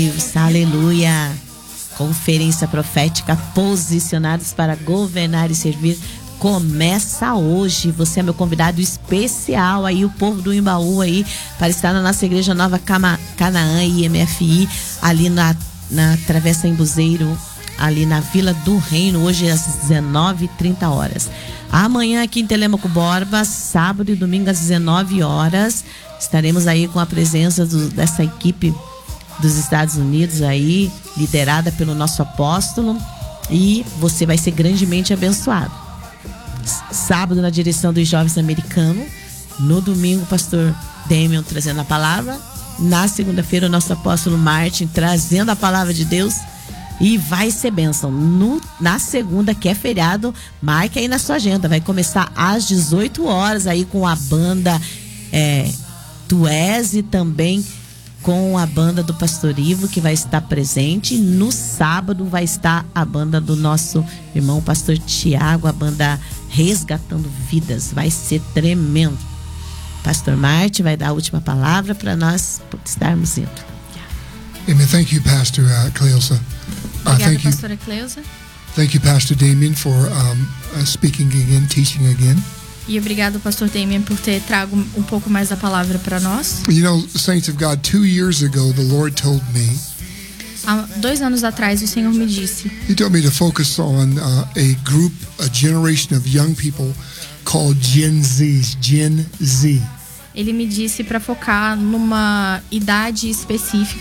Aleluia. Conferência profética Posicionados para Governar e Servir começa hoje. Você é meu convidado especial aí, o povo do Imbaú aí, para estar na nossa igreja Nova Canaã IMFI, ali na Travessa Embuzeiro, ali na Vila do Reino, hoje às 19h30. Amanhã aqui em Telêmaco Borba, sábado e domingo às 19h, estaremos aí com a presença dessa equipe dos Estados Unidos aí, liderada pelo nosso apóstolo, e você vai ser grandemente abençoado. Sábado na direção dos jovens americanos, no domingo o pastor Damian trazendo a palavra, na segunda-feira o nosso apóstolo Martin trazendo a palavra de Deus, e vai ser bênção. Na segunda, que é feriado, marque aí na sua agenda, vai começar às 18h aí com a banda Tuese, e também com a banda do Pastor Ivo, que vai estar presente. No sábado vai estar a banda do nosso irmão Pastor Tiago, a banda Resgatando Vidas. Vai ser tremendo. Pastor Martin vai dar a última palavra para nós estarmos indo. Amen. Thank you, Pastor Cleusa. Obrigada, pastora Cleusa. Thank you, Pastor Damian, for speaking again, teaching again. E obrigado, pastor Damian, por ter trago um pouco mais da palavra para nós. You know, saints of God, 2 years ago, the Lord told me. Há 2 anos atrás, o Senhor me disse. He told me to focus on a generation of young people called Gen Z. Ele me disse para focar numa idade específica